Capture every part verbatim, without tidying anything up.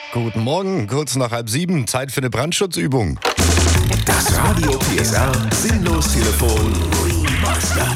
Guten Morgen, kurz nach halb sieben, Zeit für eine Brandschutzübung. Das Radio P S R Sinnlos Telefon Remastered.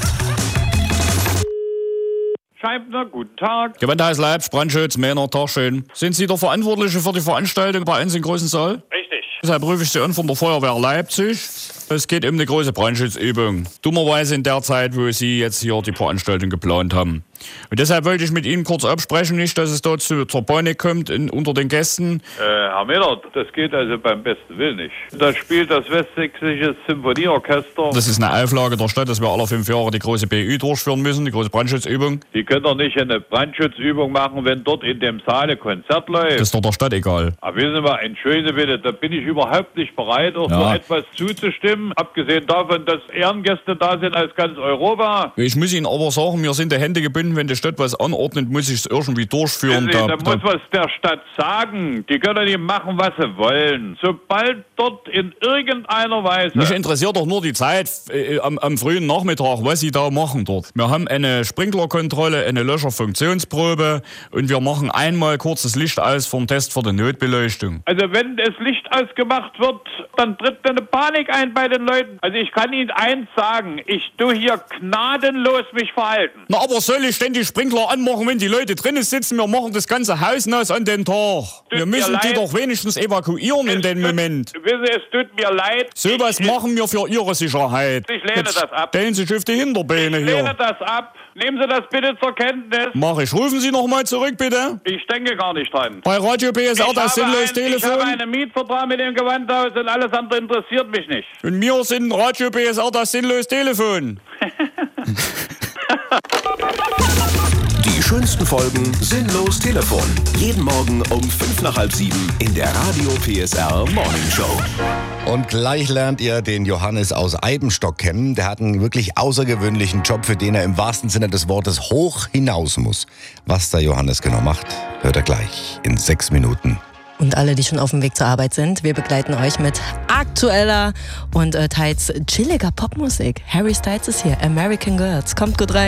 Scheibner, guten Tag. Gewandhaus Leipzig, Brandschutz, Männer, Tag schön. Sind Sie der Verantwortliche für die Veranstaltung bei uns im großen Saal? Richtig. Deshalb rufe ich Sie an von der Feuerwehr Leipzig. Es geht um eine große Brandschutzübung. Dummerweise in der Zeit, wo Sie jetzt hier die Veranstaltung geplant haben. Und deshalb wollte ich mit Ihnen kurz absprechen, nicht, dass es dort zu, zur Panik kommt in, unter den Gästen. Äh, Herr Miller, das geht also beim besten Willen nicht. Da spielt das Westsächsische Symphonieorchester. Das ist eine Auflage der Stadt, dass wir alle fünf Jahre die große B Ü durchführen müssen, die große Brandschutzübung. Sie können doch nicht eine Brandschutzübung machen, wenn dort in dem Saal ein Konzert läuft. Das ist doch der Stadt egal. Aber wissen Sie mal, entschuldigen Sie bitte, da bin ich überhaupt nicht bereit, auch Ja. so etwas zuzustimmen. Abgesehen davon, dass Ehrengäste da sind aus ganz Europa. Ich muss Ihnen aber sagen, mir sind die Hände gebunden, wenn die Stadt was anordnet, muss ich es irgendwie durchführen. Wissen Sie, Da, da muss was der Stadt sagen. Die können nicht machen, was sie wollen. Sobald dort in irgendeiner Weise... Mich interessiert doch nur die Zeit äh, am, am frühen Nachmittag, was Sie da machen dort. Wir haben eine Sprinklerkontrolle, eine Löscherfunktionsprobe und wir machen einmal kurzes Licht aus vom Test für die Notbeleuchtung. Also wenn das Licht ausgemacht wird, dann tritt eine Panik ein bei den Leuten. Also ich kann Ihnen eins sagen, ich tue hier gnadenlos mich verhalten. Na, aber soll ich denn die Sprinkler anmachen, wenn die Leute drinnen sitzen? Wir machen das ganze Haus nass an den Tag. Wir mir müssen die leid. doch wenigstens evakuieren in dem tut, Moment. Wissen Sie, es tut mir leid. So was ich, machen wir für Ihre Sicherheit. Ich lehne Jetzt das ab. Stellen Sie sich auf die Hinterbeine Ich lehne hier. das ab. Nehmen Sie das bitte zur Kenntnis. Mach ich. Rufen Sie noch mal zurück, bitte. Ich denke gar nicht dran. Bei Radio P S R, Ich das habe sinnlos ein, Ich habe Telefon. einen Mietvertrag mit dem Gewandhaus und alles andere interessiert mich nicht. Und mir sind Radio P S R das sinnlos Telefon. Die schönsten Folgen Sinnlos Telefon. Jeden Morgen um fünf nach halb sieben in der Radio P S R Morning Show. Und gleich lernt ihr den Johannes aus Eibenstock kennen. Der hat einen wirklich außergewöhnlichen Job, für den er im wahrsten Sinne des Wortes hoch hinaus muss. Was der Johannes genau macht, hört er gleich in sechs Minuten. Und alle, die schon auf dem Weg zur Arbeit sind, wir begleiten euch mit aktueller und äh, teils chilliger Popmusik. Harry Styles ist hier, American Girls. Kommt gut rein.